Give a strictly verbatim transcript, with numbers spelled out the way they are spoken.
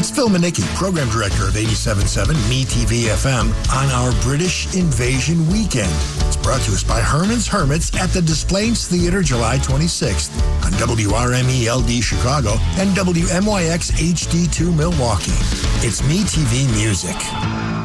It's Phil Manicki, Program Director of eighty-seven point seven Me T V F M on our British Invasion Weekend. It's brought to us by Herman's Hermits at the Des Plaines Theatre July twenty-sixth on W R M E L D Chicago and W M Y X H D two Milwaukee. It's Me T V Music.